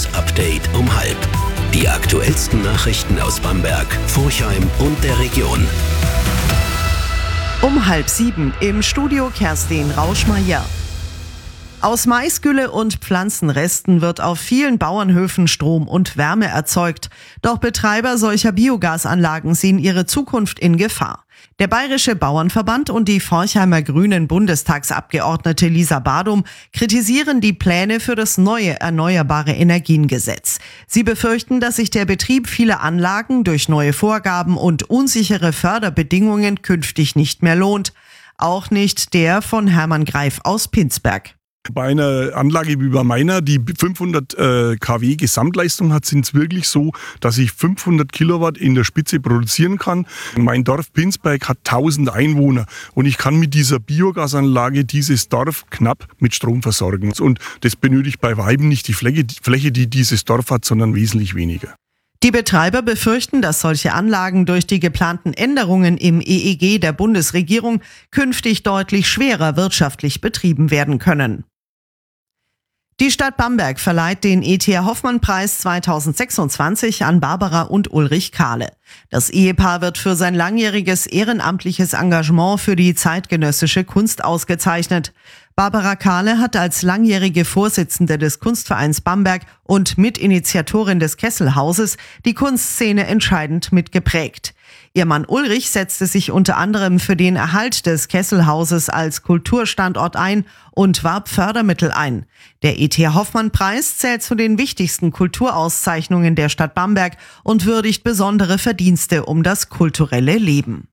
News Update um 6. Die aktuellsten Nachrichten aus Bamberg, Forchheim und der Region. Um 6:30 im Studio Kerstin Rauschmeier. Aus Maisgülle und Pflanzenresten wird auf vielen Bauernhöfen Strom und Wärme erzeugt. Doch Betreiber solcher Biogasanlagen sehen ihre Zukunft in Gefahr. Der Bayerische Bauernverband und die Forchheimer Grünen Bundestagsabgeordnete Lisa Badum kritisieren die Pläne für das neue Erneuerbare Energiengesetz. Sie befürchten, dass sich der Betrieb vieler Anlagen durch neue Vorgaben und unsichere Förderbedingungen künftig nicht mehr lohnt. Auch nicht der von Hermann Greif aus Pinsberg. Bei einer Anlage wie bei meiner, die 500 kW Gesamtleistung hat, sind es wirklich so, dass ich 500 Kilowatt in der Spitze produzieren kann. Mein Dorf Pinsberg hat 1000 Einwohner und ich kann mit dieser Biogasanlage dieses Dorf knapp mit Strom versorgen. Und das benötigt bei weitem nicht die Fläche, die dieses Dorf hat, sondern wesentlich weniger. Die Betreiber befürchten, dass solche Anlagen durch die geplanten Änderungen im EEG der Bundesregierung künftig deutlich schwerer wirtschaftlich betrieben werden können. Die Stadt Bamberg verleiht den E.T.A.-Hoffmann-Preis 2026 an Barbara und Ulrich Kahle. Das Ehepaar wird für sein langjähriges ehrenamtliches Engagement für die zeitgenössische Kunst ausgezeichnet. Barbara Kahle hat als langjährige Vorsitzende des Kunstvereins Bamberg und Mitinitiatorin des Kesselhauses die Kunstszene entscheidend mitgeprägt. Ihr Mann Ulrich setzte sich unter anderem für den Erhalt des Kesselhauses als Kulturstandort ein und warb Fördermittel ein. Der E.T.A.-Hoffmann-Preis zählt zu den wichtigsten Kulturauszeichnungen der Stadt Bamberg und würdigt besondere Verdienste um das kulturelle Leben.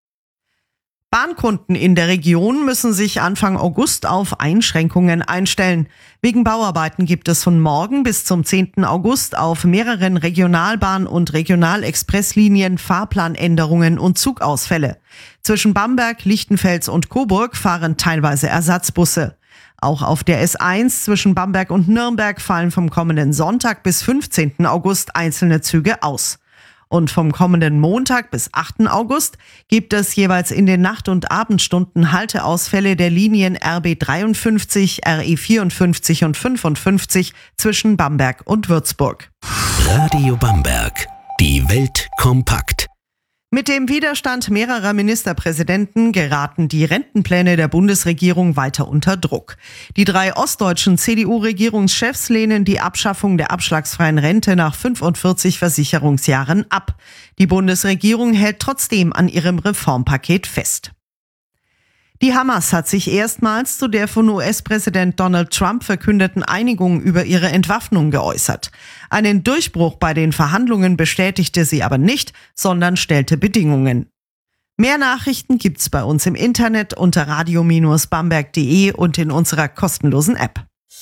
Bahnkunden in der Region müssen sich Anfang August auf Einschränkungen einstellen. Wegen Bauarbeiten gibt es von morgen bis zum 10. August auf mehreren Regionalbahn- und Regionalexpresslinien Fahrplanänderungen und Zugausfälle. Zwischen Bamberg, Lichtenfels und Coburg fahren teilweise Ersatzbusse. Auch auf der S1 zwischen Bamberg und Nürnberg fallen vom kommenden Sonntag bis 15. August einzelne Züge aus. Und vom kommenden Montag bis 8. August gibt es jeweils in den Nacht- und Abendstunden Halteausfälle der Linien RB 53, RE 54 und 55 zwischen Bamberg und Würzburg. Radio Bamberg. Die Welt kompakt. Mit dem Widerstand mehrerer Ministerpräsidenten geraten die Rentenpläne der Bundesregierung weiter unter Druck. Die 3 ostdeutschen CDU-Regierungschefs lehnen die Abschaffung der abschlagsfreien Rente nach 45 Versicherungsjahren ab. Die Bundesregierung hält trotzdem an ihrem Reformpaket fest. Die Hamas hat sich erstmals zu der von US-Präsident Donald Trump verkündeten Einigung über ihre Entwaffnung geäußert. Einen Durchbruch bei den Verhandlungen bestätigte sie aber nicht, sondern stellte Bedingungen. Mehr Nachrichten gibt's bei uns im Internet unter radio-bamberg.de und in unserer kostenlosen App.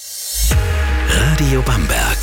Radio Bamberg.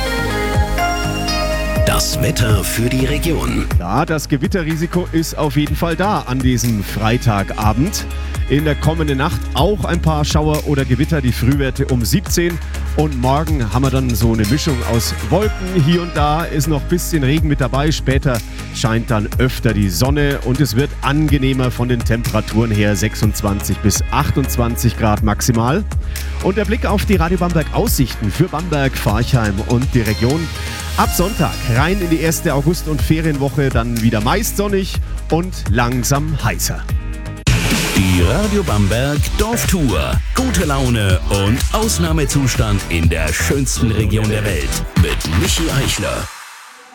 Das Wetter für die Region. Ja, das Gewitterrisiko ist auf jeden Fall da an diesem Freitagabend. In der kommenden Nacht auch ein paar Schauer oder Gewitter, die Frühwerte um 17. Und morgen haben wir dann so eine Mischung aus Wolken. Hier und da ist noch ein bisschen Regen mit dabei. Später scheint dann öfter die Sonne und es wird angenehmer von den Temperaturen her. 26 bis 28 Grad maximal. Und der Blick auf die Radio Bamberg Aussichten für Bamberg, Forchheim und die Region. Ab Sonntag rein in die erste August- und Ferienwoche, dann wieder meist sonnig und langsam heißer. Die Radio Bamberg Dorftour. Gute Laune und Ausnahmezustand in der schönsten Region der Welt mit Michi Eichler.